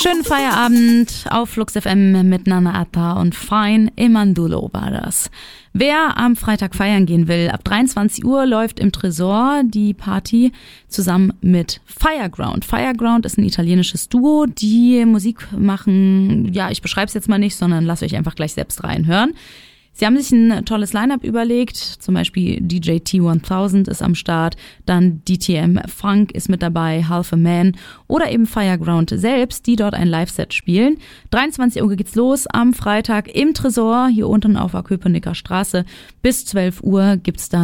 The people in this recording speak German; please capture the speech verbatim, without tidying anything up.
Schönen Feierabend auf Flux F M mit Nana Atta und Fine Emandulo war das. Wer am Freitag feiern gehen will, ab dreiundzwanzig Uhr läuft im Tresor die Party zusammen mit Fireground. Fireground ist ein italienisches Duo, die Musik machen, ja, ich beschreibe es jetzt mal nicht, sondern lasst euch einfach gleich selbst reinhören. Sie haben sich ein tolles Line-Up überlegt, zum Beispiel D J T tausend ist am Start, dann D T M Funk ist mit dabei, Half a Man oder eben Fireground selbst, die dort ein Live-Set spielen. dreiundzwanzig Uhr geht's los am Freitag im Tresor, hier unten auf der Köpenicker Straße. Bis zwölf Uhr gibt's dann